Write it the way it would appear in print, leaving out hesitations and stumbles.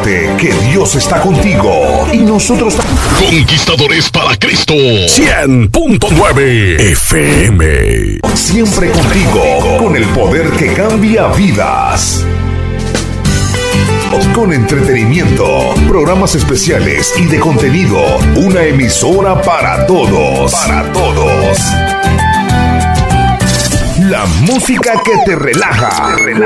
Recuérdate que Dios está contigo y nosotros Conquistadores para Cristo 100.9 FM. Siempre contigo, con el poder que cambia vidas. Con entretenimiento, programas especiales y de contenido. Una emisora para todos. Para todos. La música que te relaja.